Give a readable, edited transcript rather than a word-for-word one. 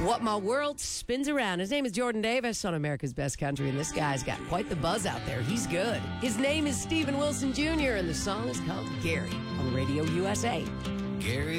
What My World Spins Around. His name is Jordan Davis on America's Best Country, and this guy's got quite the buzz out there. He's good. His name is Steven Wilson Jr., and the song is called Gary on Radio USA. Gary